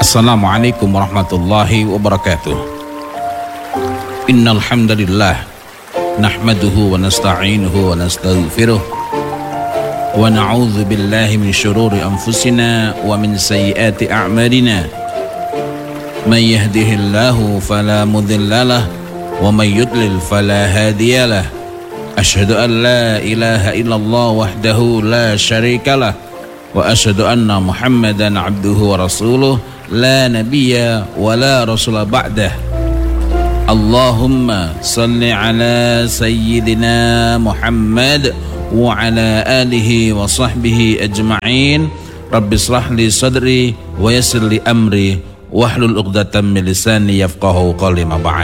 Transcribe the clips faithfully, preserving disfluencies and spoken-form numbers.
Assalamualaikum warahmatullahi wabarakatuh. Innal hamdalillah nahmaduhu wa nasta'inuhu wa nastaghfiruh wa na'udzu billahi min shururi anfusina wa min sayyiati a'malina. May yahdihillahu fala mudhillalah wa may yudlil fala hadiyalah. Asyhadu an la ilaha illallah wahdahu la syarikalah wa asyhadu anna Muhammadan abduhu wa rasuluh la nabiyya wa la rasula ba'dah. Allahumma salli ala sayyidina Muhammad wa ala alihi wa sahbihi ajma'in. Rabbi shrah li sadri wa yassir li amri wahlul 'uqdatam min lisani yafqahu qawli ma ba'd.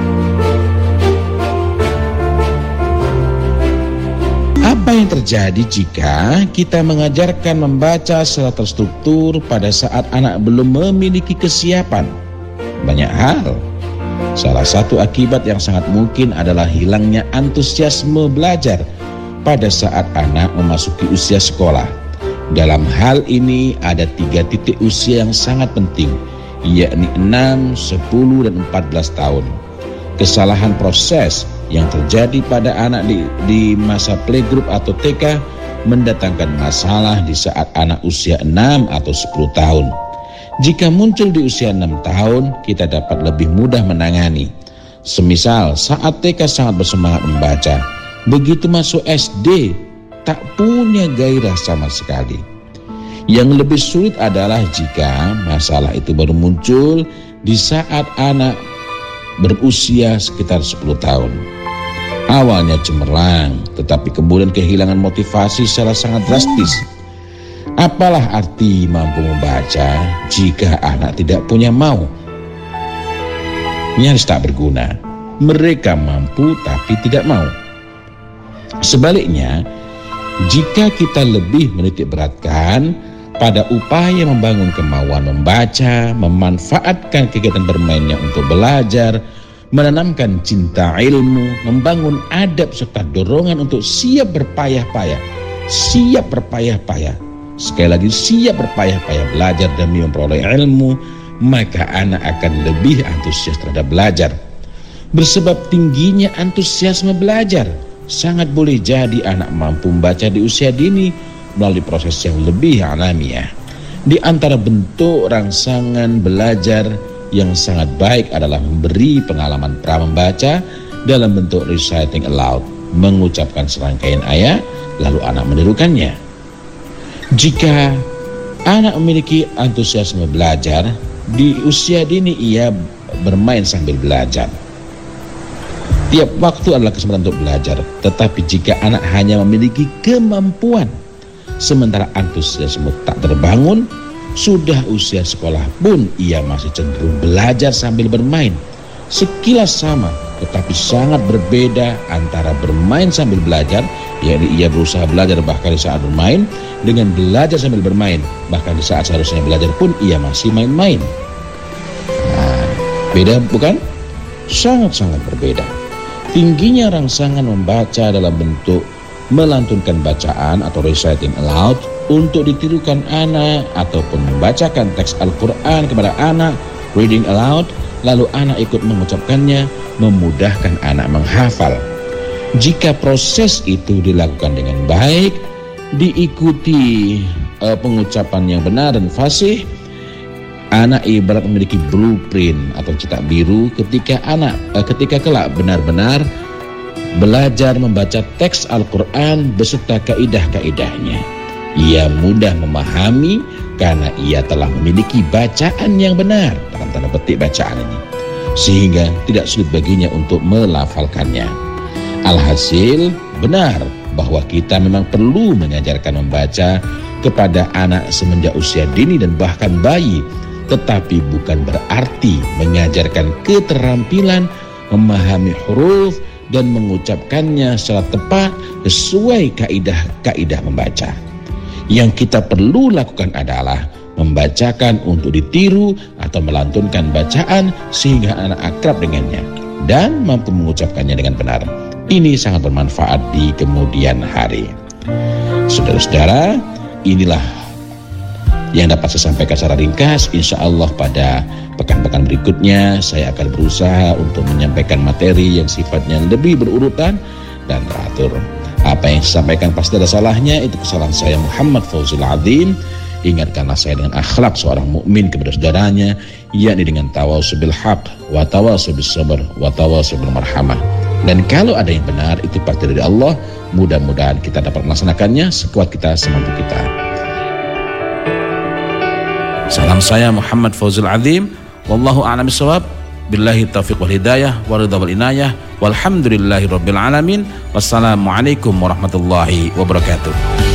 Apa yang terjadi jika kita mengajarkan membaca secara terstruktur pada saat anak belum memiliki kesiapan? Banyak hal. Salah satu akibat yang sangat mungkin adalah hilangnya antusiasme belajar pada saat anak memasuki usia sekolah. Dalam hal ini ada tiga titik usia yang sangat penting, yakni enam, sepuluh, dan empat belas tahun. Kesalahan proses yang terjadi pada anak di, di masa playgroup atau T K mendatangkan masalah di saat anak usia enam atau sepuluh tahun. Jika muncul di usia enam tahun, kita dapat lebih mudah menangani. Semisal saat T K sangat bersemangat membaca, begitu masuk S D tak punya gairah sama sekali. Yang lebih sulit adalah jika masalah itu baru muncul di saat anak berusia sekitar sepuluh tahun. Awalnya cemerlang, tetapi kemudian kehilangan motivasi secara sangat drastis. Apalah arti mampu membaca jika anak tidak punya mau? Nyaris tak berguna. Mereka mampu tapi tidak mau. Sebaliknya, jika kita lebih menitik beratkan pada upaya membangun kemauan membaca, memanfaatkan kegiatan bermainnya untuk belajar, menanamkan cinta ilmu, membangun adab serta dorongan untuk siap berpayah-payah, siap berpayah-payah, sekali lagi siap berpayah-payah belajar demi memperoleh ilmu, maka anak akan lebih antusias terhadap belajar. Bersebab tingginya antusiasme belajar, sangat boleh jadi anak mampu membaca di usia dini melalui proses yang lebih alamiah. Di antara bentuk rangsangan belajar yang sangat baik adalah memberi pengalaman pra membaca dalam bentuk reciting aloud, mengucapkan serangkaian ayat lalu anak menirukannya. Jika anak memiliki antusiasme belajar, di usia dini ia bermain sambil belajar. Tiap waktu adalah kesempatan untuk belajar. Tetapi jika anak hanya memiliki kemampuan sementara antusiasme tak terbangun, sudah usia sekolah pun ia masih cenderung belajar sambil bermain. Sekilas sama, tetapi sangat berbeda antara bermain sambil belajar, yakni ia berusaha belajar bahkan di saat bermain, dengan belajar sambil bermain, bahkan di saat seharusnya belajar pun ia masih main-main. Nah, beda bukan? Sangat-sangat berbeda. Tingginya rangsangan membaca dalam bentuk melantunkan bacaan atau reciting aloud untuk ditirukan anak ataupun membacakan teks Al-Quran kepada anak, reading aloud, lalu anak ikut mengucapkannya, memudahkan anak menghafal. Jika proses itu dilakukan dengan baik, diikuti uh, pengucapan yang benar dan fasih, anak ibarat memiliki blueprint atau cetak biru ketika anak uh, ketika kelak benar-benar belajar membaca teks Al-Quran beserta kaidah-kaidahnya. Ia mudah memahami karena ia telah memiliki bacaan yang benar, dalam tanda petik bacaan ini, sehingga tidak sulit baginya untuk melafalkannya. Alhasil, benar bahwa kita memang perlu mengajarkan membaca kepada anak semenjak usia dini dan bahkan bayi, tetapi bukan berarti mengajarkan keterampilan memahami huruf dan mengucapkannya secara tepat sesuai kaidah-kaidah membaca. Yang kita perlu lakukan adalah membacakan untuk ditiru atau melantunkan bacaan sehingga anak akrab dengannya dan mampu mengucapkannya dengan benar. Ini sangat bermanfaat di kemudian hari. Saudara-saudara, inilah yang dapat saya sampaikan secara ringkas. Insya Allah pada pekan-pekan berikutnya saya akan berusaha untuk menyampaikan materi yang sifatnya lebih berurutan dan teratur. Apa yang saya sampaikan pasti ada salahnya, itu kesalahan saya Muhammad Fauzil Adzim. Ingatkanlah saya dengan akhlak seorang mukmin kepada saudaranya, yakni dengan tawassul bil haq wa tawassul bis sabr wa tawassul bil marhamah. Dan kalau ada yang benar itu pasti dari Allah. Mudah-mudahan kita dapat melaksanakannya sekuat kita, semampu kita. Salam saya Muhammad Fauzil Adzim. Wallahu a'lam bishawab. Billahi taufiq wal hidayah wa ridha wal inayah. Walhamdulillahi rabbil alamin. Wassalamualaikum warahmatullahi wabarakatuh.